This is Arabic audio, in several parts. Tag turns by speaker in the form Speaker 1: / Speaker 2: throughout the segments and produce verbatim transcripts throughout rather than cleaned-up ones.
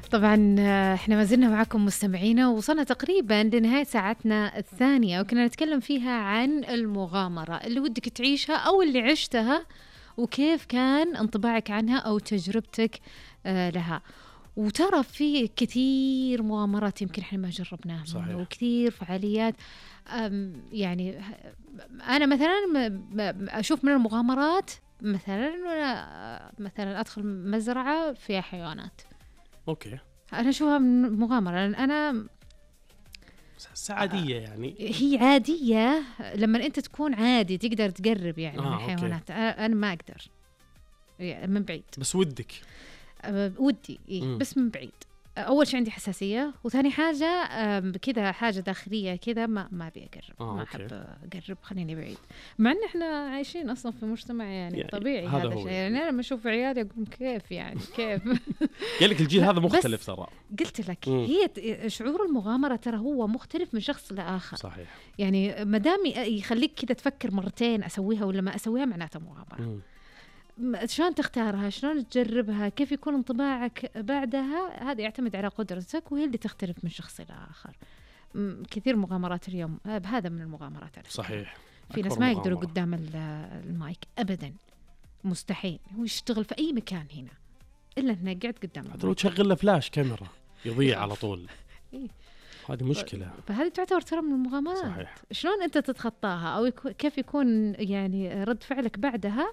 Speaker 1: طبعا احنا ما زلنا معكم مستمعينا، وصلنا تقريبا لنهاية ساعتنا الثانية، وكنا نتكلم فيها عن المغامرة اللي ودك تعيشها أو اللي عشتها، وكيف كان انطباعك عنها أو تجربتك آه لها. وترى في كثير مغامرات يمكن احنا ما جربناها،
Speaker 2: صحيح.
Speaker 1: وكثير فعاليات. يعني أنا مثلا أشوف من المغامرات مثلا مثلا أدخل مزرعة فيها حيوانات.
Speaker 2: أوكي.
Speaker 1: أنا أشوفها من مغامرة، أنا
Speaker 2: عادية يعني،
Speaker 1: هي عادية لما أنت تكون عادي تقدر تقرب يعني
Speaker 2: آه
Speaker 1: من الحيوانات. أنا ما أقدر يعني من بعيد،
Speaker 2: بس ودك
Speaker 1: أه ودي إيه، بس من بعيد. أول شيء عندي حساسية، وثاني حاجة كذا حاجة داخلية كذا ما ما أبي أقرب.
Speaker 2: آه
Speaker 1: ما
Speaker 2: أوكي.
Speaker 1: أحب أقرب، خليني بعيد. مع إن إحنا عايشين أصلا في مجتمع يعني, يعني طبيعي هذا الشيء. يعني أنا لما أشوف عيالي أقول كيف يعني كيف
Speaker 2: قال لك الجيل هذا مختلف ترى.
Speaker 1: قلت لك
Speaker 2: مم.
Speaker 1: هي شعور المغامرة ترى هو مختلف من شخص لآخر.
Speaker 2: صحيح.
Speaker 1: يعني مدام يخليك كذا تفكر مرتين أسويها ولا ما أسويها معناتها مغامرة.
Speaker 2: مم.
Speaker 1: شلون تختارها، شلون تجربها، كيف يكون انطباعك بعدها، هذا يعتمد على قدرتك، وهي اللي تختلف من شخص إلى آخر. كثير مغامرات اليوم، هذا من المغامرات.
Speaker 2: صحيح.
Speaker 1: في ناس ما يقدروا قدام المايك أبدا، مستحيل. هو يشتغل في أي مكان هنا إلا إنه قاعد قدام.
Speaker 2: حتى لو تشغل له فلاش كاميرا يضيع على طول. هذه مشكلة.
Speaker 1: فهذه تعتبر ترى من المغامرات.
Speaker 2: صحيح.
Speaker 1: شلون أنت تتخطاها أو كيف يكون يعني رد فعلك بعدها،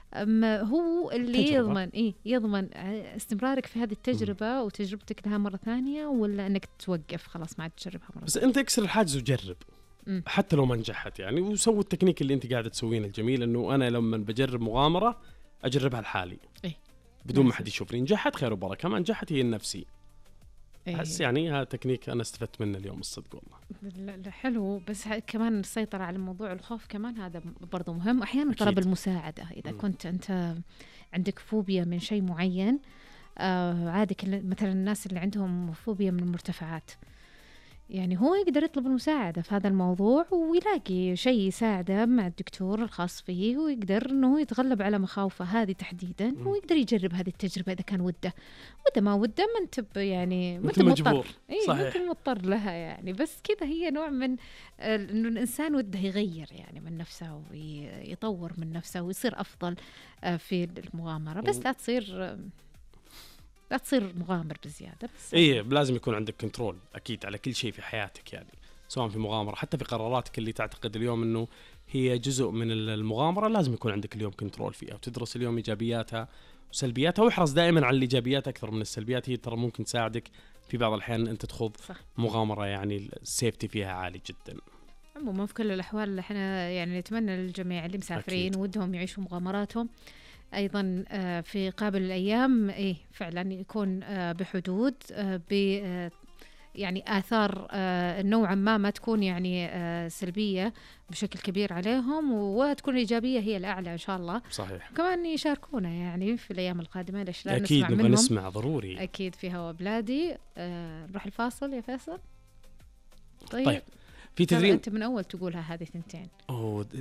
Speaker 1: هو اللي تجربة. يضمن إيه يضمن استمرارك في هذه التجربة وتجربتك لها مرة ثانية، ولا أنك توقف خلاص ما تجربها مرة.
Speaker 2: بس أنت اكسر الحاجز وجرب. م. حتى لو ما نجحت يعني، وسوي التكنيك اللي أنت قاعدة تسوينه الجميل، إنه أنا لما بجرب مغامرة أجربها لحالي
Speaker 1: إيه؟
Speaker 2: بدون ما حد يشوفني. نجحت خير وبركة، ما نجحت هي النفسي.
Speaker 1: إيه؟
Speaker 2: أحس يعني هذا تكنيك أنا استفدت منه اليوم الصدق والله.
Speaker 1: لا حلو، بس كمان السيطرة على موضوع الخوف كمان هذا برضو مهم. أحيانا طلب المساعدة إذا م. كنت أنت عندك فوبيا من شيء معين. آه عادي مثلا الناس اللي عندهم فوبيا من المرتفعات، يعني هو يقدر يطلب المساعدة في هذا الموضوع ويلاقي شيء يساعده مع الدكتور الخاص فيه، ويقدر أنه يتغلب على مخاوفه هذه تحديدا، ويقدر يجرب هذه التجربة إذا كان وده. وده ما وده ما انت يعني ما انت
Speaker 2: مجبور.
Speaker 1: إيه ما انت مضطر لها يعني. بس كذا هي نوع من إنه الإنسان وده يغير يعني من نفسه ويطور من نفسه ويصير أفضل في المغامرة. بس لا تصير لا تصير مغامر بزيادة. بس
Speaker 2: إيه لازم يكون عندك كنترول أكيد على كل شيء في حياتك يعني، سواء في مغامرة حتى في قراراتك اللي تعتقد اليوم إنه هي جزء من المغامرة، لازم يكون عندك اليوم كنترول فيها، وتدرس اليوم إيجابياتها وسلبياتها، واحرص دائما على الإيجابيات أكثر من السلبيات. هي ترى ممكن تساعدك في بعض الأحيان أنت تخوض صح. مغامرة يعني السيفتي فيها عالي جدا.
Speaker 1: عموما في كل الأحوال احنا يعني نتمنى للجميع اللي مسافرين أكيد. ودهم يعيشوا مغامراتهم أيضا في قابل الأيام إيه فعلا يكون بحدود ب يعني آثار نوعا ما ما تكون يعني سلبية بشكل كبير عليهم، وتكون إيجابية هي الأعلى إن شاء الله.
Speaker 2: صحيح.
Speaker 1: كمان يشاركونا يعني في الأيام القادمة، ليش لا
Speaker 2: أكيد
Speaker 1: نسمع منهم.
Speaker 2: نسمع ضروري
Speaker 1: أكيد في هوا بلادي. نروح الفاصل يا فيصل. طيب,
Speaker 2: طيب. في تدرين
Speaker 1: أنت من أول تقولها هذه ثنتين
Speaker 2: أوه دي.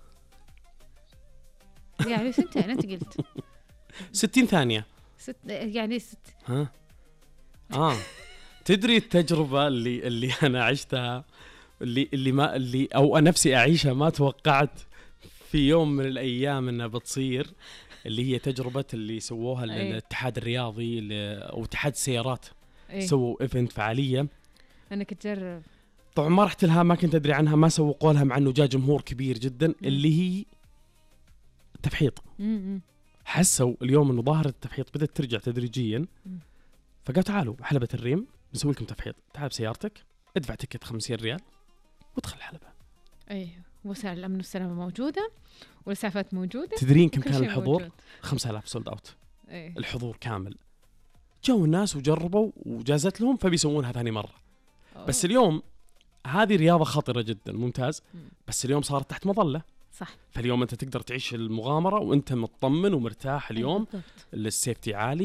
Speaker 1: يعني ثنتين أنت قلت
Speaker 2: ستين ثانية
Speaker 1: ست يعني ست
Speaker 2: ها آه تدري التجربة اللي اللي أنا عشتها اللي اللي ما اللي أو نفسي أعيشها ما توقعت في يوم من الأيام إنها بتصير، اللي هي تجربة اللي سووها الاتحاد الرياضي أو اتحاد السيارات. أي. سووا إيفنت فعالية
Speaker 1: أنك تجرب.
Speaker 2: طبعا ما رحت لها، ما كنت أدري عنها، ما سوقوا لها، مع إنه جاء جمهور كبير جدا. م. اللي هي التفحيط. م- م. حسوا اليوم إنه ظاهرة التفحيط بدأت ترجع تدريجيا. م. فقالوا تعالوا حلبة الريم نسوي لكم تفحيط، تعال بسيارتك ادفع تكت خمسين ريال وادخل الحلبة.
Speaker 1: ايوه وسائل الامن والسلامه موجوده والاسعافات موجوده.
Speaker 2: تدرين كم كان الحضور؟ خمسة آلاف سولد اوت.
Speaker 1: أيه.
Speaker 2: الحضور كامل. جو الناس وجربوا وجازت لهم فبيسوونها ثاني مره. أوه. بس اليوم هذه رياضه خطره جدا ممتاز. م. بس اليوم صارت تحت مظله.
Speaker 1: صح.
Speaker 2: فاليوم انت تقدر تعيش المغامره وانت مطمن ومرتاح اليوم. السيفتي عالي.